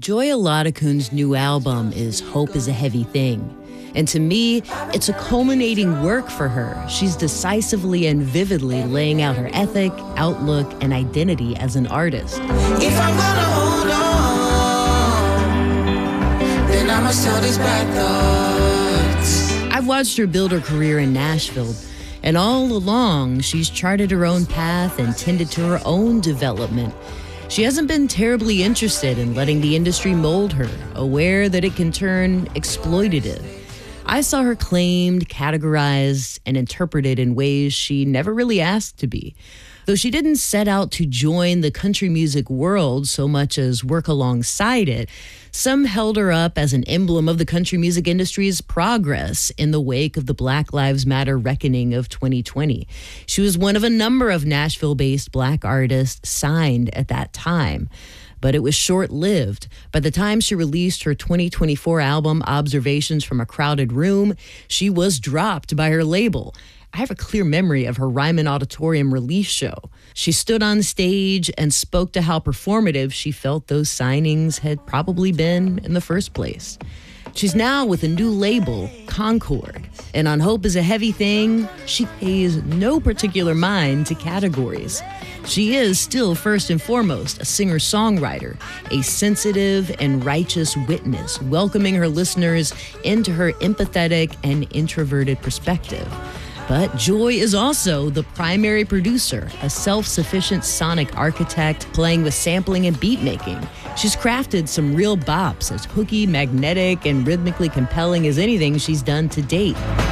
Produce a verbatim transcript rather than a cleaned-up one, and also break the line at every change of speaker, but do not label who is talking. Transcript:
Joy Oladekun's new album is Hope is a Heavy Thing. And to me, it's a culminating work for her. She's decisively and vividly laying out her ethic, outlook, and identity as an artist.
If I'm gonna hold on, then I must tell these bad thoughts.
I've watched her build her career in Nashville, and all along, she's charted her own path and tended to her own development. She hasn't been terribly interested in letting the industry mold her, aware that it can turn exploitative. I saw her claimed, categorized, and interpreted in ways she never really asked to be. Though she didn't set out to join the country music world so much as work alongside it, some held her up as an emblem of the country music industry's progress in the wake of the Black Lives Matter reckoning of twenty twenty. She was one of a number of Nashville-based Black artists signed at that time. But it was short-lived. By the time she released her twenty twenty-four album, Observations from a Crowded Room, she was dropped by her label. I have a clear memory of her Ryman Auditorium release show. She stood on stage and spoke to how performative she felt those signings had probably been in the first place. She's now with a new label, Concord. And on Hope is a Heavy Thing, she pays no particular mind to categories. She is still first and foremost a singer-songwriter, a sensitive and righteous witness, welcoming her listeners into her empathetic and introverted perspective. But Joy is also the primary producer, a self-sufficient sonic architect playing with sampling and beat making. She's crafted some real bops as hooky, magnetic, and rhythmically compelling as anything she's done to date.